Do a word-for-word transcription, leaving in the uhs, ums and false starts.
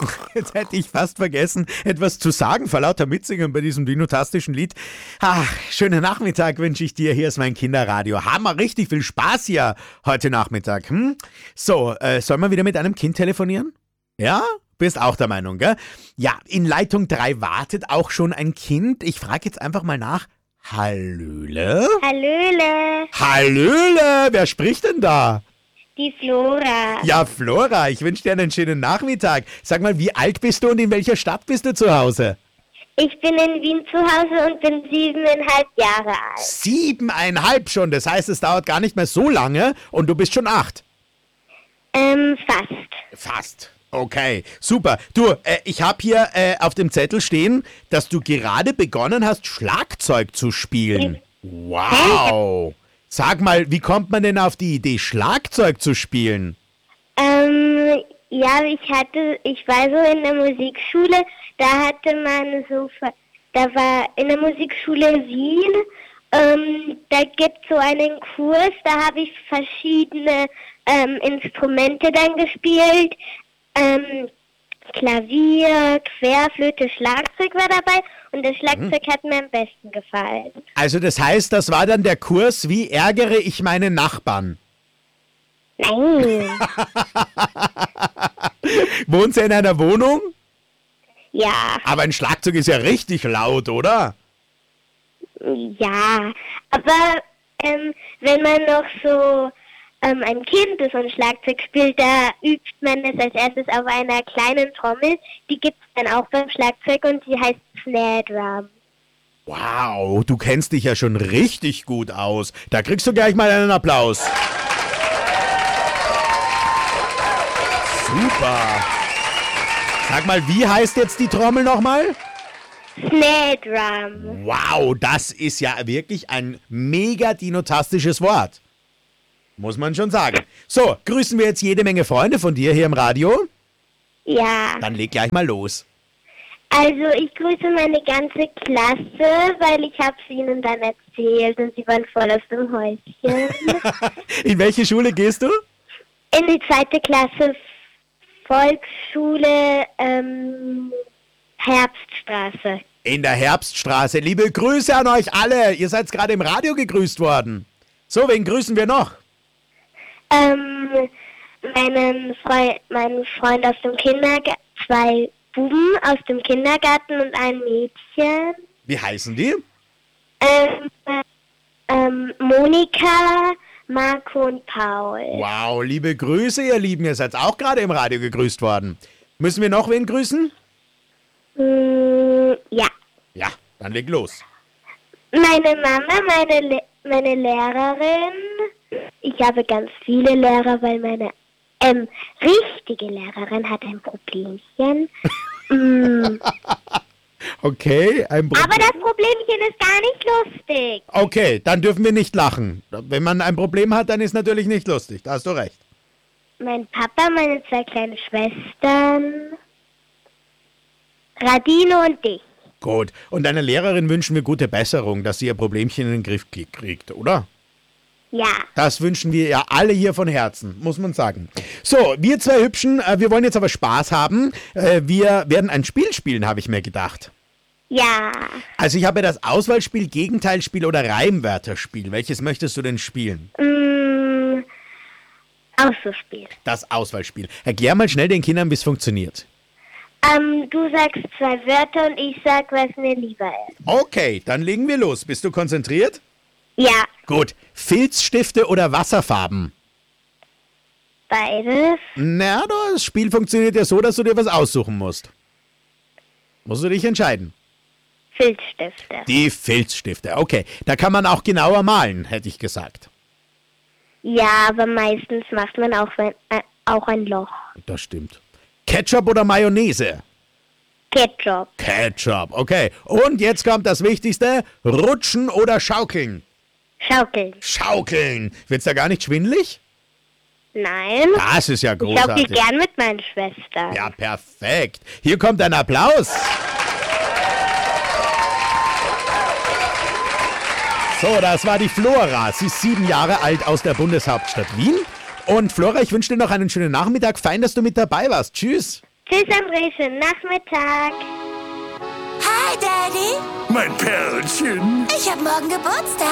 Jetzt hätte ich fast vergessen, etwas zu sagen vor lauter Mitsingen bei diesem dinotastischen Lied. Ach, schönen Nachmittag wünsche ich dir. Hier ist mein Kinderradio. Haben wir richtig viel Spaß hier heute Nachmittag. Hm? So, äh, sollen wir wieder mit einem Kind telefonieren? Ja? Bist auch der Meinung, gell? Ja, in Leitung drei wartet auch schon ein Kind. Ich frage jetzt einfach mal nach. Hallöle? Hallöle. Hallöle? Wer spricht denn da? Die Flora. Ja, Flora, ich wünsche dir einen schönen Nachmittag. Sag mal, wie alt bist du und in welcher Stadt bist du zu Hause? Ich bin in Wien zu Hause und bin siebeneinhalb Jahre alt. Siebeneinhalb schon, das heißt, es dauert gar nicht mehr so lange und du bist schon acht. Ähm, fast. Fast. Okay, super. Du, äh, ich habe hier äh, auf dem Zettel stehen, dass du gerade begonnen hast, Schlagzeug zu spielen. Wow. Sag mal, wie kommt man denn auf die Idee, Schlagzeug zu spielen? Ähm, ja, ich hatte, ich war so in der Musikschule, da hatte man so, da war in der Musikschule Wien, ähm, da gibt es so einen Kurs, da habe ich verschiedene ähm, Instrumente dann gespielt, ähm, Klavier, Querflöte, Schlagzeug war dabei und das Schlagzeug hm. hat mir am besten gefallen. Also das heißt, das war dann der Kurs, wie ärgere ich meine Nachbarn? Nein. Wohnst du in einer Wohnung? Ja. Aber ein Schlagzeug ist ja richtig laut, oder? Ja, aber ähm, wenn man noch so ähm, ein Kind ist und Schlagzeug spielt, da übt man es als erstes auf einer kleinen Trommel. Die gibt es dann auch beim Schlagzeug und die heißt Snare Drum. Wow, du kennst dich ja schon richtig gut aus. Da kriegst du gleich mal einen Applaus. Super. Sag mal, wie heißt jetzt die Trommel nochmal? Snare Drum. Wow, das ist ja wirklich ein mega dinotastisches Wort. Muss man schon sagen. So, grüßen wir jetzt jede Menge Freunde von dir hier im Radio? Ja. Dann leg gleich mal los. Also ich grüße meine ganze Klasse, weil ich habe es ihnen dann erzählt und sie waren voll aus dem Häuschen. In welche Schule gehst du? In die zweite Klasse Volksschule ähm, Herbststraße. In der Herbststraße. Liebe Grüße an euch alle. Ihr seid gerade im Radio gegrüßt worden. So, wen grüßen wir noch? Ähm, meinen Freund, meinen Freund aus dem Kindergarten, zwei Buben aus dem Kindergarten und ein Mädchen. Wie heißen die? Ähm, äh, ähm, Monika, Marco und Paul. Wow, liebe Grüße, ihr Lieben. Ihr seid auch gerade im Radio gegrüßt worden. Müssen wir noch wen grüßen? Mm, ja. Ja, dann leg los. Meine Mama, meine, Le- meine Lehrerin. Ich habe ganz viele Lehrer, weil meine ähm, richtige Lehrerin hat ein Problemchen. mm. Okay, ein Problem. Aber das Problemchen ist gar nicht lustig. Okay, dann dürfen wir nicht lachen. Wenn man ein Problem hat, dann ist natürlich nicht lustig. Da hast du recht. Mein Papa, meine zwei kleinen Schwestern, Radino und dich. Gut. Und deiner Lehrerin wünschen wir gute Besserung, dass sie ihr Problemchen in den Griff kriegt, oder? Ja. Das wünschen wir ja alle hier von Herzen, muss man sagen. So, wir zwei Hübschen, äh, wir wollen jetzt aber Spaß haben. Äh, wir werden ein Spiel spielen, habe ich mir gedacht. Ja. Also ich habe ja das Auswahlspiel, Gegenteilspiel oder Reimwörterspiel. Welches möchtest du denn spielen? Mm, Auswahlspiel. Das Auswahlspiel. Erklär mal schnell den Kindern, wie es funktioniert. Ähm, du sagst zwei Wörter und ich sag, was mir lieber ist. Okay, dann legen wir los. Bist du konzentriert? Ja. Gut. Filzstifte oder Wasserfarben? Beides. Na, das Spiel funktioniert ja so, dass du dir was aussuchen musst. Musst du dich entscheiden. Filzstifte. Die Filzstifte, okay. Da kann man auch genauer malen, hätte ich gesagt. Ja, aber meistens macht man auch, ein- äh, auch ein Loch. Das stimmt. Ketchup oder Mayonnaise? Ketchup. Ketchup, okay. Und jetzt kommt das Wichtigste. Rutschen oder schaukeln? Schaukeln. Schaukeln. Wird's da gar nicht schwindelig? Nein. Das ist ja Ich schaukel großartig. gern mit meinen Schwestern. Ja, perfekt. Hier kommt ein Applaus. So, das war die Flora. Sie ist sieben Jahre alt aus der Bundeshauptstadt Wien. Und Flora, ich wünsche dir noch einen schönen Nachmittag. Fein, dass du mit dabei warst. Tschüss. Tschüss, André, schönen Nachmittag. Hi, Daddy. Mein Perlchen. Ich hab morgen Geburtstag.